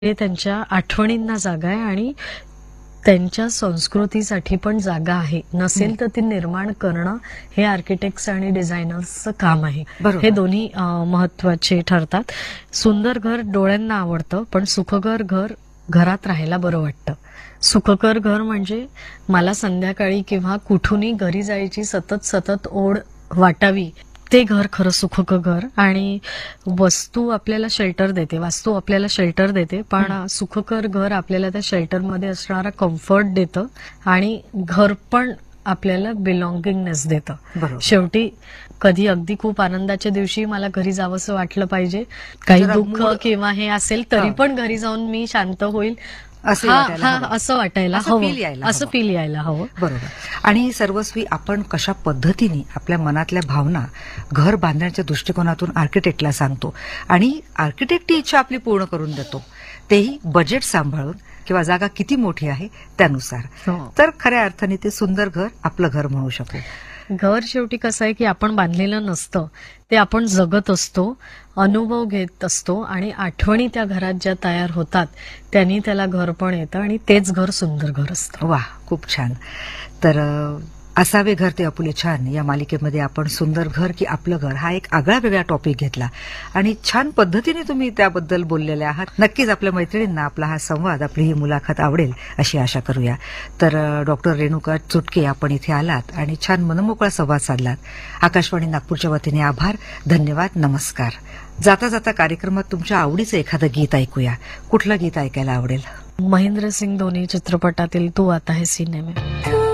ते त्यांच्या आठवणींना जागा आहे आणि त्यांच्या संस्कृतीसाठी पण जागा आहे. नसेल तर ती निर्माण करणं हे आर्किटेक्ट्स आणि डिझायनर्सचं काम आहे. बरोबर. हे दोन्ही महत्वाचे ठरतात. सुंदर घर डोळ्यांना आवडतं, पण सुखकर घर घरात राहायला बरं वाटतं. सुखकर घर म्हणजे मला संध्याकाळी किंवा कुठूनही घरी जायची सतत सतत ओढ वाटावी, ते घर खरं सुखकर घर. आणि वस्तू आपल्याला शेल्टर देते, वास्तू आपल्याला शेल्टर देते, पण सुखकर घर आपल्याला त्या शेल्टरमध्ये असणारा कम्फर्ट देतं आणि घर पण आपल्याला बिलॉंगिंगनेस देतं. बरोबर. शेवटी कधी अगदी खूप आनंदाच्या दिवशी मला घरी जावंसं वाटलं पाहिजे, काही जरा दुःख मूड- किंवा हे असेल तरी हा. पण घरी जाऊन मी शांत होईल, असं हा वाटायला हा हवं. असं वाटायला असं हवं, feel यायला असं हवं. फील यायला हवं. बरोबर. आणि सर्वस्वी आपण कशा पद्धतीने आपल्या मनातल्या भावना घर बांधण्याच्या दृष्टिकोनातून आर्किटेक्टला सांगतो आणि आर्किटेक्ट ती इच्छा आपली पूर्ण करून देतो, तेही बजेट सांभाळून किंवा जागा किती मोठी आहे त्यानुसार. हो. तर खऱ्या अर्थाने ते सुंदर घर आपलं घर म्हणू शकू. घर शेवटी कसं आहे की आपण बांधलेलं नसतं, ते आपण जगत असतो, अनुभव घेत असतो आणि आठवणी त्या घरात ज्या तयार होतात त्यांनी त्याला घर पण येतं आणि तेच घर सुंदर घर असतं. वा, खूप छान. तर असावे घर ते आपुले छान या मालिकेमध्ये आपण सुंदर घर की आपलं घर हा एक आगळा वेगळा टॉपिक घेतला आणि छान पद्धतीने तुम्ही त्याबद्दल बोललेले आहात. नक्कीच आपल्या मैत्रिणींना आपला हा संवाद, आपली ही मुलाखत आवडेल अशी आशा करूया. तर डॉक्टर रेणुका चुटके, आपण इथे आलात आणि छान मनमोकळा संवाद साधलात. आकाशवाणी नागपूरच्या वतीने आभार, धन्यवाद, नमस्कार. जाता जाता कार्यक्रमात तुमच्या आवडीचं एखादं गीत ऐकूया. कुठलं गीत ऐकायला आवडेल? महेंद्रसिंग धोनी चित्रपटातील तू आता है सीने में.